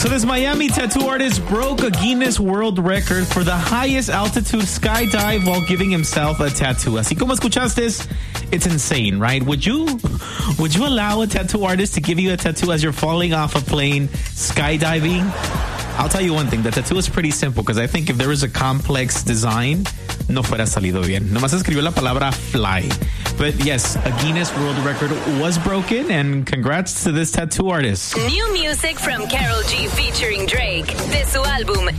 So this Miami tattoo artist broke a Guinness World Record for the highest altitude skydive while giving himself a tattoo. Así como escuchaste, it's insane, right? Would you allow a tattoo artist to give you a tattoo as you're falling off a plane skydiving? I'll tell you one thing. The tattoo is pretty simple because I think if there was a complex design, no fuera salido bien. Nomás escribió la palabra fly. But yes, a Guinness World Record was broken, and congrats to this tattoo artist. New music from Karol G featuring Drake. De su álbum